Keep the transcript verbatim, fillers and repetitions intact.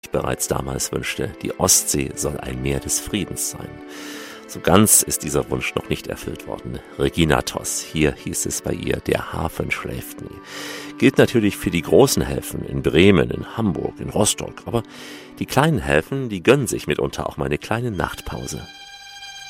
bereits damals wünschte, die Ostsee soll ein Meer des Friedens sein. So ganz ist dieser Wunsch noch nicht erfüllt worden. Regina Toss, hier hieß es bei ihr, der Hafen schläft nie. Gilt natürlich für die großen Häfen in Bremen, in Hamburg, in Rostock. Aber die kleinen Häfen, die gönnen sich mitunter auch mal eine kleine Nachtpause.